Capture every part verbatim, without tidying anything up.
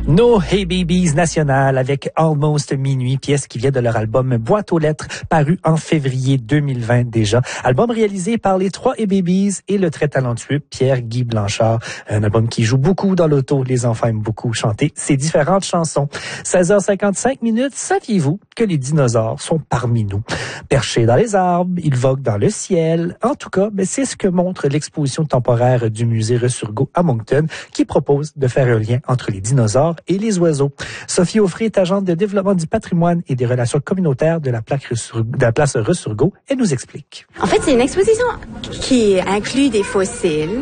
No Hey Babies National avec Almost Minuit, pièce qui vient de leur album Boîte aux lettres, paru en février deux mille vingt déjà. Album réalisé par les trois Hey Babies et le très talentueux Pierre-Guy Blanchard. Un album qui joue beaucoup dans l'auto. Les enfants aiment beaucoup chanter ces différentes chansons. seize heures cinquante-cinq minutes, saviez-vous que les dinosaures sont parmi nous? Perchés dans les arbres, ils voguent dans le ciel. En tout cas, ben, c'est ce que montre l'exposition temporaire du musée Resurgo à Moncton, qui propose de faire un lien entre les dinosaures et les oiseaux. Sophie Auffray est agente de développement du patrimoine et des relations communautaires de la, de la place Resurgo. Elle nous explique. En fait, c'est une exposition qui inclut des fossiles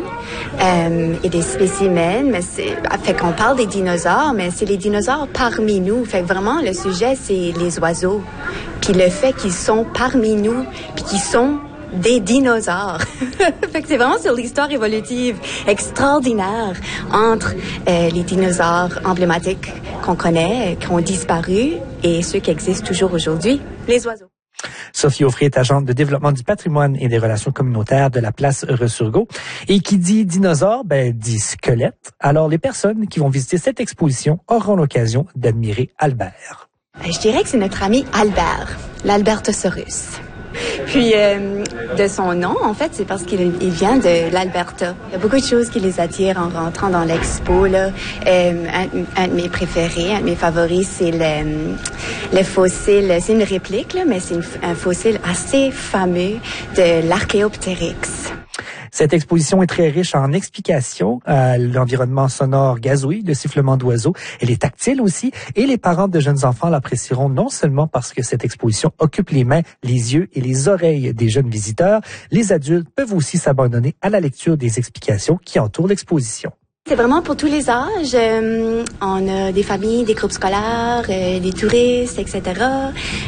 euh, et des spécimens. Mais c'est, fait qu'on parle des dinosaures, mais c'est les dinosaures parmi nous. Fait que vraiment, le sujet, c'est les oiseaux. Puis le fait qu'ils sont parmi nous, puis qu'ils sont des dinosaures. Fait que c'est vraiment sur l'histoire évolutive extraordinaire entre euh, les dinosaures emblématiques qu'on connaît, qui ont disparu, et ceux qui existent toujours aujourd'hui, les oiseaux. Sophie Auffray est agente de développement du patrimoine et des relations communautaires de la place Resurgo. Et qui dit dinosaure, ben, dit squelette. Alors, les personnes qui vont visiter cette exposition auront l'occasion d'admirer Albert. Je dirais que c'est notre ami Albert, l'Albertosaurus. Puis, euh, de son nom, en fait, c'est parce qu'il il vient de l'Alberta. Il y a beaucoup de choses qui les attirent en rentrant dans l'expo, là. Euh, un, un de mes préférés, un de mes favoris, c'est le, le fossile. C'est une réplique, là, mais c'est une, un fossile assez fameux de l'Archéoptéryx. Cette exposition est très riche en explications à l'environnement sonore gazouille, de sifflement d'oiseaux. Elle est tactile aussi, et les parents de jeunes enfants l'apprécieront non seulement parce que cette exposition occupe les mains, les yeux et les oreilles des jeunes visiteurs, les adultes peuvent aussi s'abandonner à la lecture des explications qui entourent l'exposition. C'est vraiment pour tous les âges. Euh, on a des familles, des groupes scolaires, euh, des touristes, et cetera.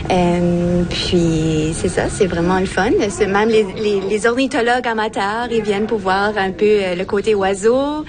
Euh, puis c'est ça, c'est vraiment le fun. C'est même les, les, les ornithologues amateurs, ils viennent pour voir un peu euh, le côté oiseau.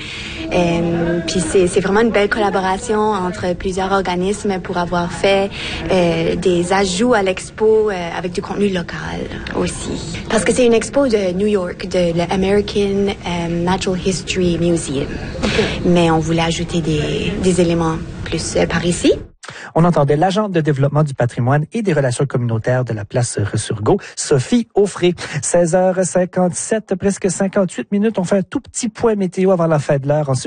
Euh, puis c'est, c'est vraiment une belle collaboration entre plusieurs organismes pour avoir fait euh, des ajouts à l'expo euh, avec du contenu local aussi. Parce que c'est une expo de New York, de l'American um, Natural History Museum. Okay. Mais on voulait ajouter des, des éléments plus euh, par ici. On entendait l'agente de développement du patrimoine et des relations communautaires de la place Resurgo, Sophie Auffray. seize heures cinquante-sept, presque cinquante-huit minutes. On fait un tout petit point météo avant la fin de l'heure.